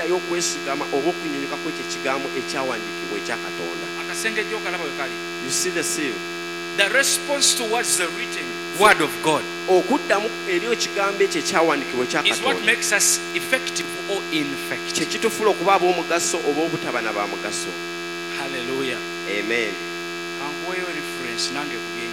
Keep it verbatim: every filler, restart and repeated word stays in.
y'okwesigama oba okunyunyuka kw'ekyo ekigambo ekyawandiikibwa ekya Katonda. Akasengejja okalaba we kali. You see the seal? The response towards the written word of God okuddamu eri ekigambo ekyo ekyawandiikibwa ekya is what Katonda makes us effective or ineffective. kye kitufuula okuba ab'omugaso oba obutaba na ba mugaso. Hallelujah. Amen. Kankuweeyo reference nange ku bye